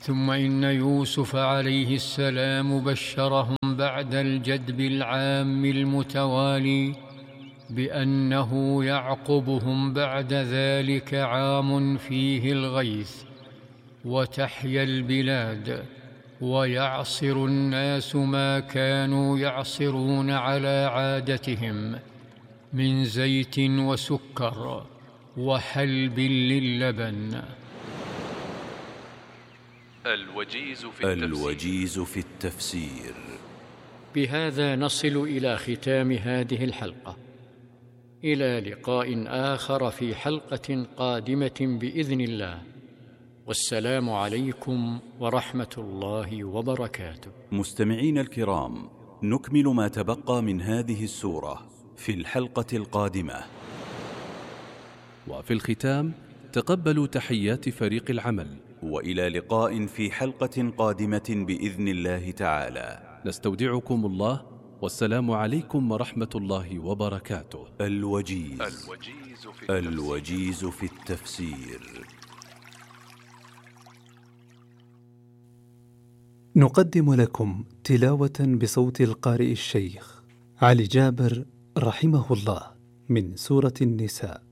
ثم إن يوسف عليه السلام بشرهم بعد الجدب العام المتوالي بأنه يعقبهم بعد ذلك عام فيه الغيث وتحيا البلاد ويعصر الناس ما كانوا يعصرون على عادتهم من زيت وسكر وحلب للبن. الوجيز في التفسير. بهذا نصل إلى ختام هذه الحلقة، إلى لقاء آخر في حلقة قادمة بإذن الله، والسلام عليكم ورحمة الله وبركاته. مستمعين الكرام، نكمل ما تبقى من هذه السورة في الحلقة القادمة. وفي الختام تقبلوا تحيات فريق العمل، وإلى لقاء في حلقة قادمة بإذن الله تعالى. نستودعكم الله، والسلام عليكم ورحمة الله وبركاته. الوجيز في التفسير. نقدم لكم تلاوة بصوت القارئ الشيخ علي جابر رحمه الله من سورة النساء.